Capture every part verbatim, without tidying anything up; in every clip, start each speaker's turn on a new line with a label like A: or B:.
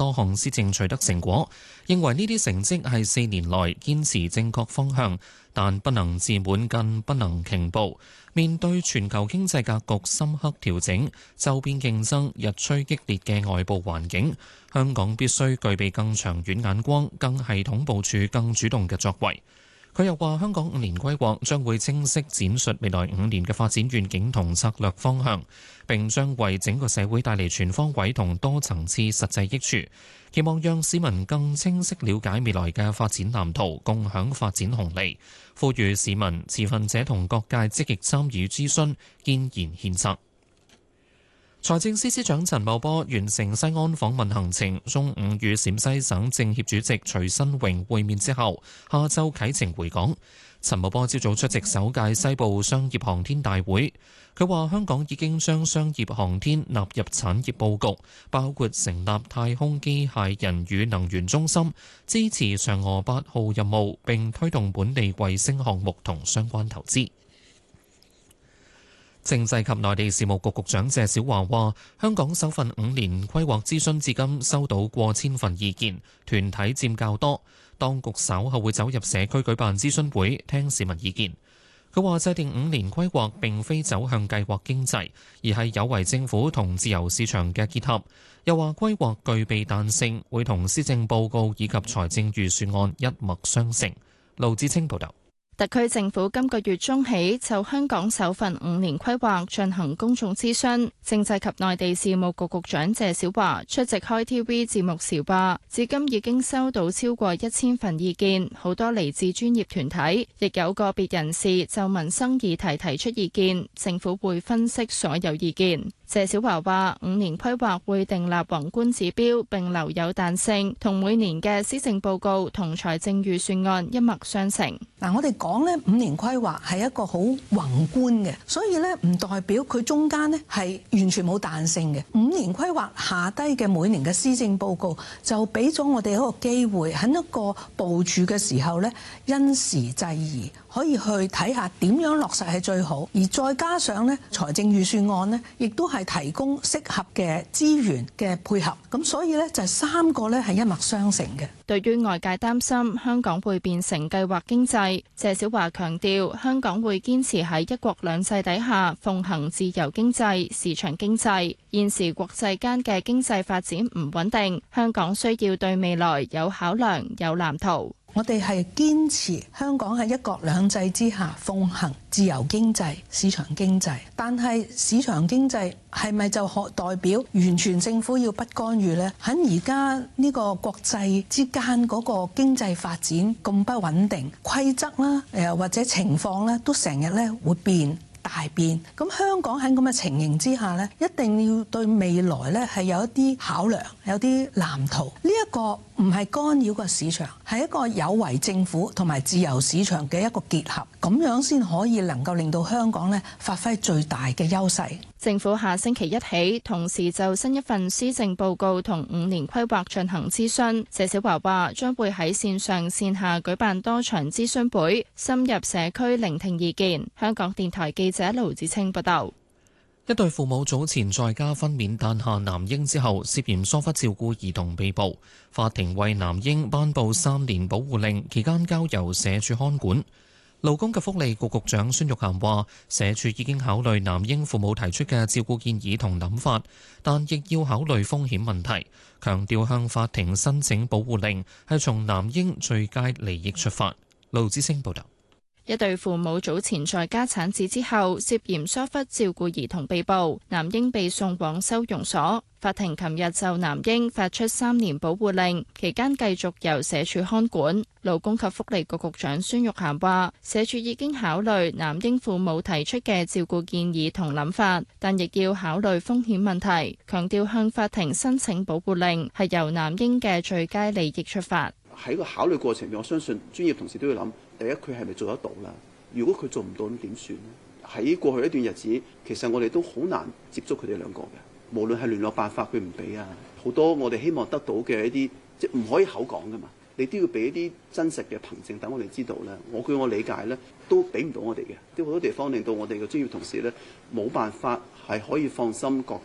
A: 多項施政取得成果，認為呢啲成績係四年來堅持正確方向，但不能自滿，更不能停步。面對全球經濟格局深刻調整、周邊競爭日趨激烈嘅外部環境，香港必須具備更長遠眼光、更系統部署、更主動嘅作為。佢又話：香港五年規劃將會清晰展述未來五年嘅發展願景同策略方向，並將為整個社會帶嚟全方位同多層次實際益處。期望讓市民更清晰了解未來嘅發展藍圖，共享發展紅利。呼籲市民、持份者同各界積極參與諮詢，建言獻策。財政司司長陳茂波完成西安訪問行程，中午與陝西省政協主席徐新榮會面之後，下晝啟程回港。陳茂波朝早出席首屆西部商業航天大會，佢話香港已經將商業航天納入產業佈局，包括成立太空機械人與能源中心，支持嫦娥八號任務，並推動本地衛星項目同相關投資。政制及內地事務局局長謝小華話：香港首份五年規劃諮詢至今收到過千份意見，團體佔較多。當局稍後會走入社區舉辦諮詢會，聽市民意見。佢話制定五年規劃並非走向計劃經濟，而係有為政府同自由市場嘅結合。又話規劃具備彈性，會同施政報告以及財政預算案一脈相承。盧志清報導。
B: 特區政府今個月中起就香港首份五年規劃進行公眾諮詢，政制及內地事務局局長謝小華出席開 T V 節目時話，至今已經收到超過一千份意見，好多嚟自專業團體，亦有個別人士就民生議題提出意見，政府會分析所有意見。謝小華話：五年規劃會訂立宏觀指標，並留有彈性，同每年嘅施政報告同財政預算案一脈相承。
C: 嗱，我哋講咧五年規劃係一個好宏觀嘅，所以咧唔代表佢中間咧係完全冇彈性嘅。五年規劃下低嘅每年嘅施政報告就俾咗我哋一個機會，喺一個部署嘅時候咧因時制宜，可以去睇下點樣落實係最好，而再加上咧財政預算案咧亦都係提供適合嘅資源嘅配合，咁所以咧就係三個咧係一脈相承嘅。
B: 對於外界擔心香港會變成計劃經濟，謝小華強調香港會堅持喺一國兩制底下奉行自由經濟、市場經濟。現時國際間嘅經濟發展唔穩定，香港需要對未來有考量、有藍圖。
C: 我哋係堅持香港喺一國兩制之下奉行自由經濟、市場經濟，但係市場經濟係咪就可代表完全政府要不干預呢？喺而家呢個國際之間嗰個經濟發展咁不穩定，規則啦，誒或者情況咧，都成日咧會變。大變，咁香港喺咁嘅情形之下呢，一定要對未來呢係有一啲考量，有啲藍圖。呢一個唔係干擾個市場，係一個有為政府同埋自由市場嘅一個結合，咁樣先可以能夠令到香港呢發揮最大嘅優勢。
B: 政府下星期一起，同時就新一份施政報告同五年規劃進行諮詢。謝小華話將會喺線上線下舉辦多場諮詢會，深入社區聆聽意見。香港電台記者盧子清報道。
A: 一對父母早前在家分娩誕下男嬰之後，涉嫌疏忽照顧兒童被捕，法庭為男嬰頒布三年保護令，期間交由社署看管。勞工及福利局局長孫玉菡話，社署已經考慮男嬰父母提出嘅照顧建議同諗法，但亦要考慮風險問題，強調向法庭申請保護令係從男嬰最佳利益出發。盧之星報道。
B: 一對父母早前在家產子之後，涉嫌疏忽照顧兒童被捕，男嬰被送往收容所。法庭琴日就男嬰發出三年保護令，期間繼續由社署看管。勞工及福利局局長孫玉菡話，社署已經考慮男嬰父母提出嘅照顧建議同諗法，但亦要考慮風險問題，強調向法庭申請保護令係由男嬰嘅最佳利益出發。
D: 喺個考慮過程，我相信專業同事都要諗，第一佢係咪做得到啦？如果佢做唔到，咁點算呢？喺過去一段日子，其實我哋都好難接觸佢哋兩個嘅，無論係聯絡辦法佢唔俾啊，好多我哋希望得到嘅一啲，即係唔可以口講噶嘛，你都要俾一啲真實嘅憑證等我哋知道咧。我據我理解咧，都俾唔到我哋嘅，啲好多地方令到我哋嘅專業同事咧冇辦法係可以放心覺得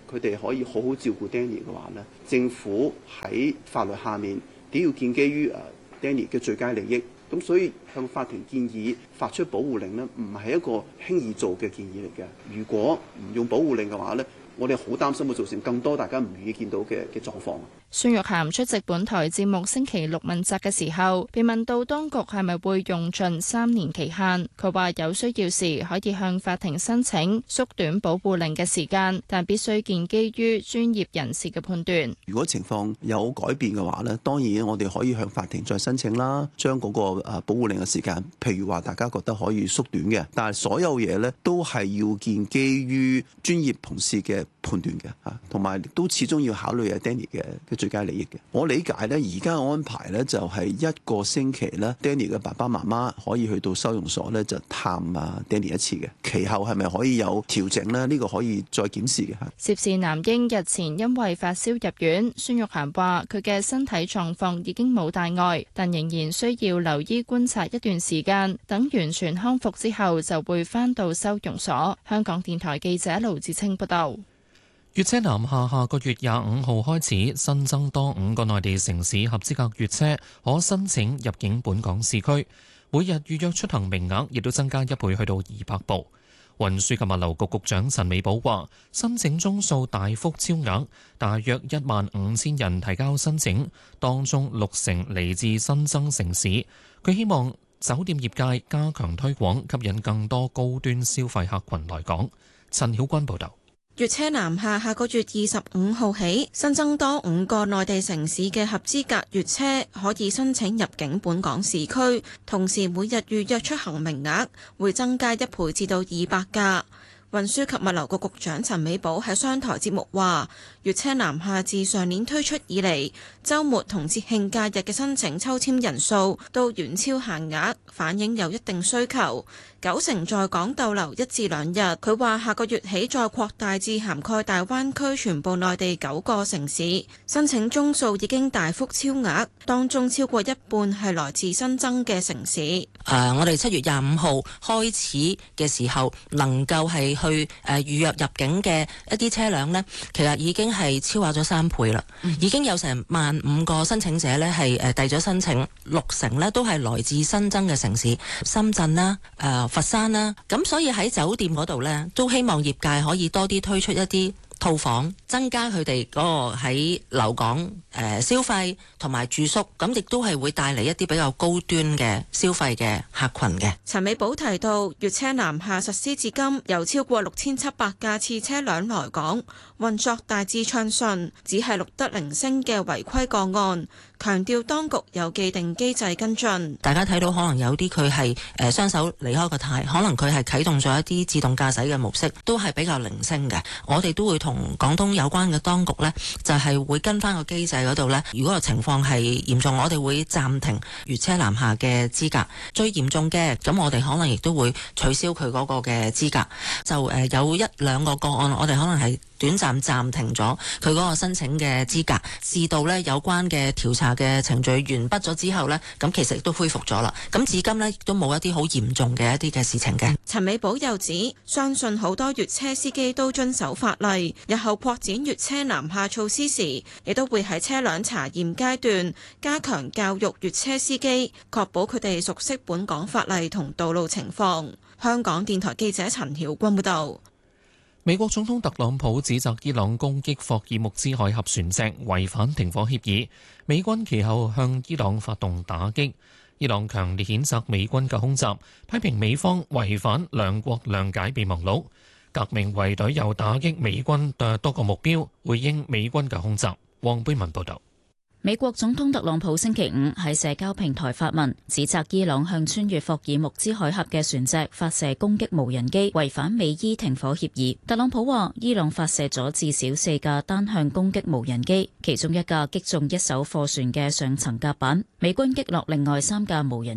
D: 佢哋可以好好照顧 Danny 嘅話咧，政府喺法律下面都要建基於誒 Danny 嘅最佳利益。咁所以向法庭建議發出保護令呢，唔係一個輕易做嘅建議嚟嘅。如果唔用保護令嘅話呢，我哋好擔心會造成更多大家唔願意見到嘅嘅狀況。
B: 孫玉菡出席本台節目星期六問責嘅時候，被問到當局係咪會用盡三年期限，佢話有需要時可以向法庭申請縮短保護令嘅時間，但必須建基於專業人士嘅判斷。
E: 如果情況有改變嘅話呢，當然我哋可以向法庭再申請啦，將嗰個誒保護令嘅時間，譬如話大家覺得可以縮短嘅，但係所有嘢呢都係要建基於專業同事嘅判斷嘅嚇，同埋都始終要考慮阿 Danny 嘅嘅最佳利益嘅。我理解咧，而家嘅安排咧就係一個星期咧 ，Danny 嘅爸爸媽媽可以去到收容所咧就探啊 Danny 一次嘅。其後係咪可以有調整咧？呢個可以再檢視嘅嚇。
B: 涉事男嬰日前因為發燒入院，孫玉菡話佢嘅身體狀況已經冇大礙，但仍然需要留醫觀察一段時間，等完全康復之後就會返到收容所。香港電台記者盧志清報道。
A: 粵車南下下個月廿五號開始新增多五個內地城市合資格粵車可申請入境本港市區，每日預約出行名額亦都增加一倍，去到二百部。運輸及物流局局長陳美寶話：申請宗數大幅超額，大約一萬五千人提交申請，當中六成嚟自新增城市。佢希望酒店業界加強推廣，吸引更多高端消費客群來港。陳曉君報導。
F: 粵車南下下個月二十五號起新增多五個內地城市嘅合資格粵車可以申請入境本港市區，同時每日預約出行名額會增加一倍至到二百架。運輸及物流局局長陳美寶喺商台節目話：粵車南下自上年推出以嚟，週末同節慶假日嘅申請抽籤人數都遠超限額，反映有一定需求。九成在港逗留一至兩日。佢話下個月起再擴大至涵蓋大灣區全部內地九個城市，申請宗數已經大幅超額，當中超過一半係來自新增嘅城市。誒、
G: 呃，我哋七月廿五號開始嘅時候，能夠係去誒預約入境嘅一啲車輛呢，其實已經係超額咗三倍啦。嗯、已經有成萬五個申請者呢係誒遞咗申請，六成呢都係來自新增嘅城市，深圳啦、誒、呃、佛山啦。咁所以喺酒店嗰度呢，都希望業界可以多啲推出一啲套房，增加佢哋嗰個喺留港誒、呃、消費同埋住宿，咁亦都係會帶嚟一啲比較高端嘅消費嘅客群嘅。
F: 陳美寶提到，粵車南下實施至今，有超過六千七百架次車輛來港，運作大致暢順，只係錄得零星嘅違規個案。強調當局有既定機制跟進。
G: 大家睇到可能有啲佢係誒雙手離開個軚，可能佢係啟動咗一啲自動駕駛嘅模式，都係比較零星嘅。我哋都會同廣東有關嘅當局呢，就係、是、會跟翻個機制嗰度呢。如果個情況係嚴重，我哋會暫停粵車南下嘅資格。最嚴重嘅，咁我哋可能亦都會取消佢嗰個嘅資格。就誒有一兩個個案，我哋可能係短暫暫停咗佢嗰個申請嘅資格，至到呢有關嘅調查嘅程序完畢咗之後呢，咁其實亦都恢復咗啦。咁至今呢都冇一啲好嚴重嘅一啲嘅事情嘅。
F: 陳美寶又指，相信好多粵車司機都遵守法例，日後擴展粵車南下措施時，亦都會喺車輛查驗階段加強教育粵車司機，確保佢哋熟悉本港法例同道路情況。香港電台記者陳曉君報導。
A: 美國總統特朗普指責伊朗攻擊霍爾木茲海峽船隻，違反停火協議。美軍其後向伊朗發動打擊。伊朗強烈譴責美軍嘅空襲，批評美方違反兩國諒解備忘錄。革命衛隊又打擊美軍嘅多個目標，回應美軍嘅空襲。黃貝文報導。
H: 美國總統特朗普星期五喺社交平台發文，指責伊朗向穿越霍爾木茲海峽嘅船隻發射攻擊無人機，違反美伊停火協議。特朗普話，伊朗發射咗至少四架單向攻擊無人機，其中一架擊中一艘貨船嘅上層甲板，美軍擊落另外三架無人機。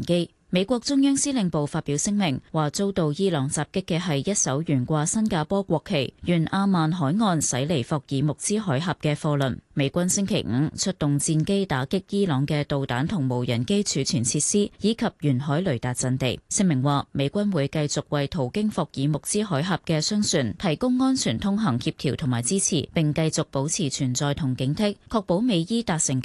H: 美國中央司令部發表聲明，話遭到伊朗襲擊嘅係一艘懸掛新加坡國旗、沿阿曼海岸駛離霍爾木茲海峽嘅貨輪。美軍星期五出動戰機打擊伊朗嘅導彈同無人機儲存設施，以及沿海雷達陣地。聲明話，美軍會繼續為途經霍爾木茲海峽嘅商船提供安全通行協調同埋支持，並繼續保持存在同警惕，確保美伊達成